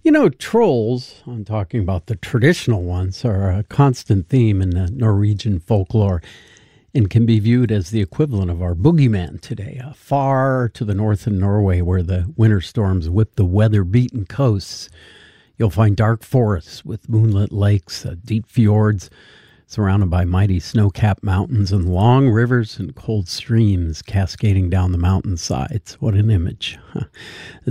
Trolls, I'm talking about the traditional ones, are a constant theme in Norwegian folklore and can be viewed as the equivalent of our boogeyman today. Far to the north in Norway, where the winter storms whip the weather-beaten coasts, you'll find dark forests with moonlit lakes, deep fjords, surrounded by mighty snow-capped mountains and long rivers and cold streams cascading down the mountainsides. What an image.